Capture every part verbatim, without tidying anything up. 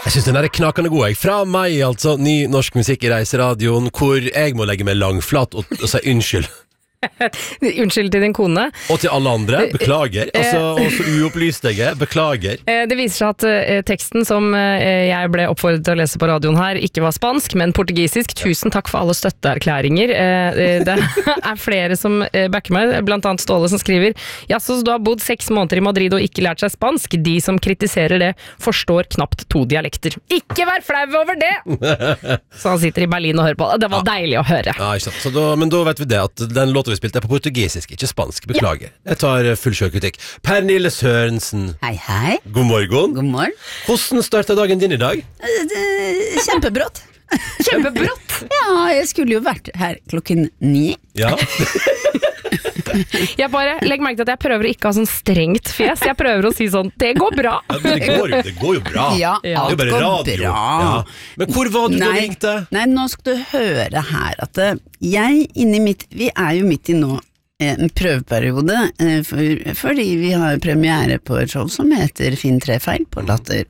Jeg synes den er knakende god, jeg. Fra meg, altså, ny norsk musikk i Reiseradioen, hvor jeg må legge meg langflat og, og si unnskyld. Unnskyld til din kone. Og til alle andre, beklager. Altså, og så uopplyst jeg er, beklager. Det viser seg at uh, teksten som uh, jeg ble oppfordret til å lese på radioen her, ikke var spansk, men portugisisk. Tusen takk for alle støtteerklæringer. Uh, det er flere som uh, backer meg, blant annet Ståle som skriver ja, så du har bodd seks måneder i Madrid og ikke lært seg spansk. De som kritiserer det, forstår knapt to dialekter. Ikke vær flau over det! Så han sitter i Berlin og hører på. Det var ja. deilig å høre. Ja, ikke sant. Så da, men da vet vi det, at den låten vi spilte er på portugisisk, ikke spansk, beklager. Ja. Jeg tar full selvkritikk. Pernille Sørensen. Hei, hei. God morgen. God morgen. Hvordan startet dagen din i dag? Kjempebrått. Kjempebrått? Ja, jeg skulle jo vært her klokken ni. Ja. Jeg bare, legg merke til at jeg prøver å ikke ha sånn strengt fjes. Jeg prøver å si sånn, det går bra. Ja, det, går jo, det går jo bra. Ja, det er jo bare radio. Ja. Men hvor var du nei, da du ringte? Nei, nå skal du høre her at jeg inni mitt, vi er jo midt i nå en prøveperiode, for, fordi vi har premiere på et show som heter Finn tre feil på Latter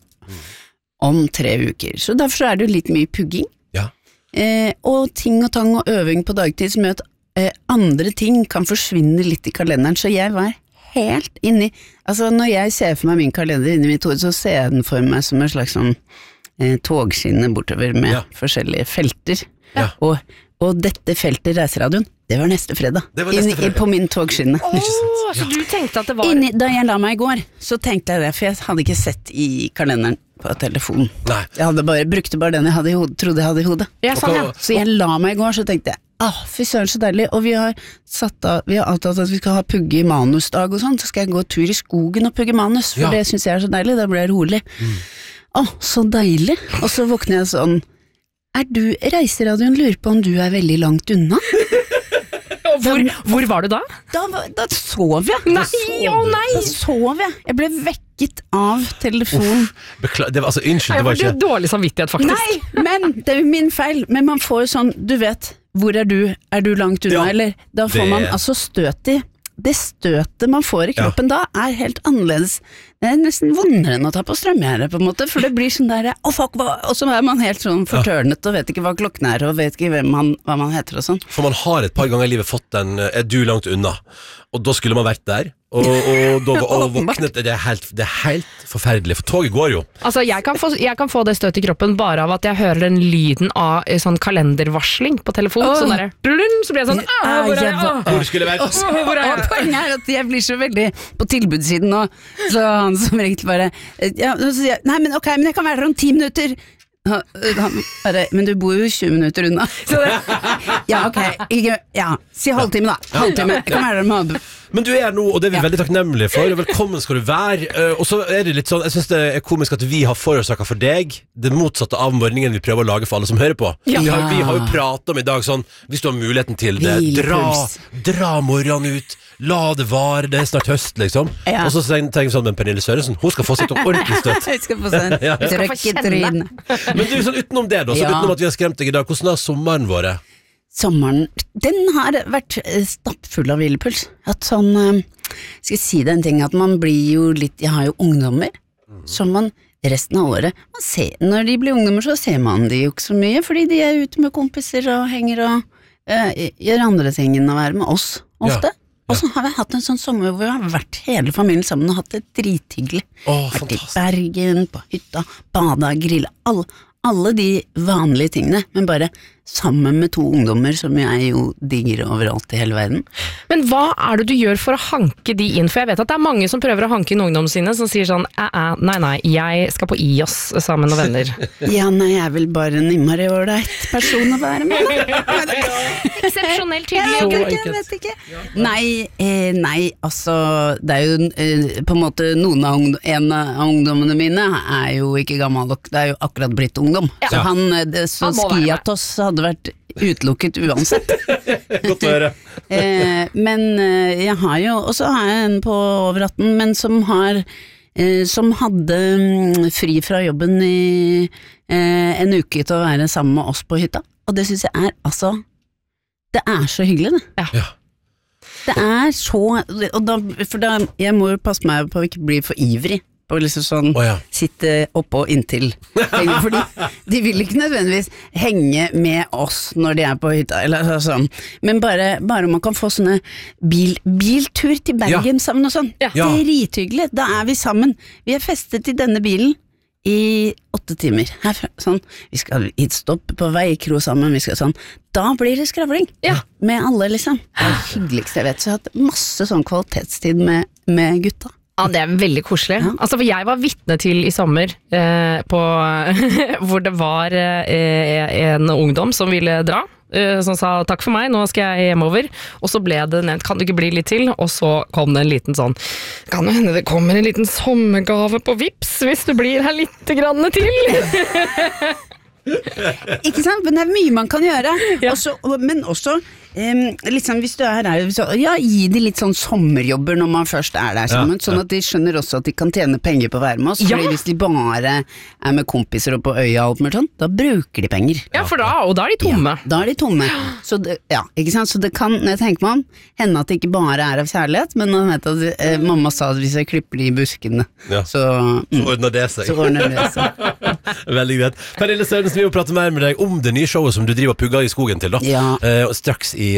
om tre uker. Så derfor er det jo litt mye pugging. Ja. Eh, og ting og tang og øving på dagtid som gjør at eh, andre ting kan forsvinne litt i kalenderen, så jeg var helt inni, altså når jeg ser for meg min kalender inni mitt hode, så ser jeg den for meg som en slags sånn eh, togskinne bortover med ja. forskjellige felter. Ja. Og, og dette feltet Reiseradioen, det var neste fredag, det var neste fredag. Inni, på min togskinne. Åh, oh, så du tenkte at det var... Inni, da jeg la meg i går, så tenkte jeg det, for jeg hadde ikke sett i kalenderen på telefonen. Nei. Jeg hadde bare, brukte bare den jeg hadde i hodet, trodde jeg hadde i hodet. Ja, sånn, ja. Så jeg la meg i går, så tenkte jeg, ah, fy søren så deilig, og vi har satt av, vi har avtalt at vi skal ha pugge i manusdag og sånn, så skal jeg gå tur i skogen og pugge manus, for ja. det synes jeg er så deilig, da blir jeg rolig. Mm. Åh, så deilig. Og så våkner jeg sånn, er du, Reiseradioen lurer på om du er veldig langt unna? Hvor, hvor var du da? Da, da sov jeg. Nei, å nei! Da sov jeg. Jeg ble vekket av telefon. Bekla- det var, altså, unnskyld, det var ikke... ikke... Det var dårlig samvittighet, faktisk. Nei, men det er jo min feil. Men man får jo sånn, du vet, hvor er du? Er du langt unna? Ja, eller da får det... man altså støt i. Det støtet man får i kroppen ja. da er helt annerledes. Det er nesten vondere enn å ta på strømgjerde på en måte, for det blir sånn der, oh, fuck, hva? Og så er man helt sånn fortørnet og vet ikke hva klokken er, og vet ikke hvem man, hva man heter og sånn. For man har et par ganger i livet fått den, er du langt unna? Og da skulle man vært der, og, og da og våknet, det er, helt, det er helt forferdelig, for toget går jo. Altså, jeg kan få, jeg kan få det støt i kroppen bare av at jeg hører den lyden av sånn kalendervarsling på telefonen, oh. sånn der, så blir jeg sånn, ah, hvor er jeg? Ah. Hvor skulle vært? Også, oh, hvor er jeg? Poenget er at jeg blir så veldig på tilbudssiden nå, så han som regel bare, ja, så sier jeg, nei, men ok, men jeg kan være der om ti minutter. Han, han bare, men du bor jo tjue minutter unna. Ja, ok, ikke, ja, si halvtime da, halvtime, jeg kan være der om halv. Men du er nå, og det er vi ja. veldig takknemlige for, og velkommen skal du være. Uh, og så er det litt sånn, jeg synes det er komisk at vi har forårsaket for deg det motsatte av morgenen vi prøver å lage for alle som hører på. Ja. Vi, har, vi har jo pratet om i dag sånn, hvis du har muligheten til det, dra, dra morgenen ut, la det vare, det er snart høst liksom. Ja. Og så tenker vi sånn med Pernille Sørensen, hun skal få sitt ordentlig støtt. Jeg skal få sånn, ja, ja. Trøkketryn. Men du, sånn utenom det da, så ja. utenom at vi har skremt deg i dag, hvordan har sommeren vært? Sommeren, den har vært stappfull av hvilepuls. At sånn, skal jeg si deg en ting, at man blir jo litt, jeg har jo ungdommer, mm. som man resten av året, man ser, når de blir ungdommer så ser man de jo ikke så mye, fordi de er ute med kompiser og henger og uh, gjør andre ting enn å være med oss, ofte. Ja. Og så har vi hatt en sånn sommer hvor vi har vært hele familien sammen og hatt det drithyggelig. Åh, vært i Bergen, på hytta, bada, grilla, alle, alle de vanlige tingene, men bare sammen med to ungdommer som jeg jo digger overalt i hele verden. Men hva er det du gjør for å hanke de inn? For jeg vet at det er mange som prøver å hanke inn ungdommen sine, som sier sånn, nei, nei, jeg skal på I O S sammen med venner. Ja, nei, jeg er vel bare en innmari ålreit person å være med. Eksepsjonelt hyggelig. Jeg, jeg vet ikke. Nei, eh, nei, altså, det er jo eh, på en måte noen av ungdom, en av ungdommene mine er jo ikke gammel nok, det er jo akkurat blitt ungdom. Ja. Så han, det, så Skiatos hadde vært utelukket uansett. Godt å høre. eh, men eh, jeg har jo, og så har jeg en på over atten, men som har eh, som hadde mm, fri fra jobben i eh, en uke til å være sammen med oss på hytta, og det synes jeg er, altså det er så hyggelig det. Ja. Det er så, og da, for da, jeg må jo passe meg på å ikke bli for ivrig, slippe å liksom sånn oh, ja. sitte oppå inntil penger, fordi de vil ikke nødvendigvis henge med oss når de er på hytta, eller sånn. Men bare, bare man kan få sånne bil, biltur til Bergen ja. sammen og sånn. Ja. Det er drithyggelig, da er vi sammen. Vi er festet i denne bilen i åtte timer. Herfra, sånn. Vi skal hit stopp på veikro sammen, vi skal sånn. Da blir det skravling. Ja. Med alle, liksom. Det er det hyggeligste jeg vet. Så jeg har hatt masse sånn kvalitetstid med, med gutta. Ja, det er veldig koselig. Ja. Altså, for jeg var vitne til i sommer, eh, på, hvor det var eh, en ungdom som ville dra. Som sa takk for meg, nå skal jeg hjemover. Og så ble det nevnt, kan du ikke bli litt til? Og så kom det en liten sånn, kan det hende det kommer en liten sommergave på Vips hvis du blir her litt grann til? Ikke sant? Men det er mye man kan gjøre. Ja. Også, men også um, liksom, hvis du er her, så, ja, gi de litt sånn sommerjobber når man først er der sammen, ja, sånn at de skjønner også at de kan tjene penger på å være med oss. Ja. Fordi hvis de bare er med kompiser og på øya og alt mulig sånn, da bruker de penger. Ja, for da, og da er de tomme. Ja, da er de tomme. Så det, ja, ikke sant? Så det kan, når jeg tenker meg om, hende at det ikke bare er av kjærlighet, men nå vet jeg at eh, mamma sa at hvis jeg klipper de i buskene, ja. så, mm, så ordner det seg. Så ordner det seg. Veldig greit. Pernille Sørensen, vi må prate mer med deg om det nye showet som du driver og pugger i skogen til da. Ja. Eh, og straks i